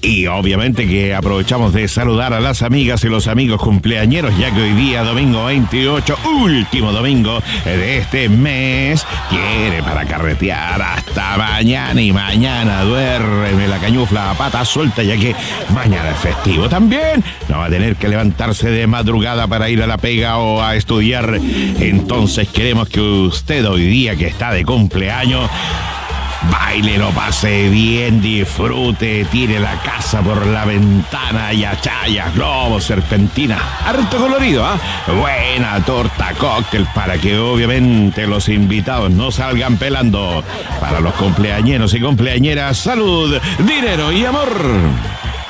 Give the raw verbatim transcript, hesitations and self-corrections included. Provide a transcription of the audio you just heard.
Y obviamente que aprovechamos de saludar a las amigas y los amigos cumpleañeros, ya que hoy día, domingo veintiocho, último domingo de este mes, quiere para carretear hasta mañana, y mañana duerme la cañufla a pata suelta, ya que mañana es festivo también. No va a tener que levantarse de madrugada para ir a la pega o a estudiar. Entonces queremos que usted hoy día, que está de cumpleaños, baile, lo pase bien, disfrute, tire la casa por la ventana, y achayas, globos, serpentina, harto colorido, ¿ah? ¿eh? Buena torta, cóctel, para que obviamente los invitados no salgan pelando. Para los cumpleañeros y cumpleañeras, salud, dinero y amor.